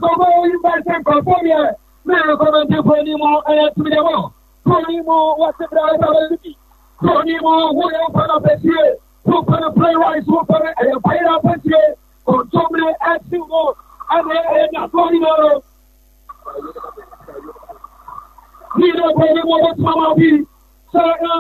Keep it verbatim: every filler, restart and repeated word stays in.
go invite and perform here. Now, come and for any more to the wall. Conimo, what's the brother? Conimo, who open up a year, who can play rice, who can a fire up a year, or Tommy as you go, and then Conimo. You know, what's Mama B. So,